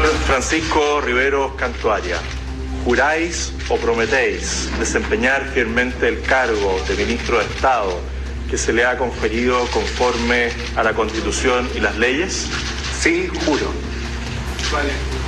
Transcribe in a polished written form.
Francisco Riveros Cantuaria, ¿juráis o prometéis desempeñar fielmente el cargo de ministro de Estado que se le ha conferido conforme a la Constitución y las leyes? Sí, juro. Vale.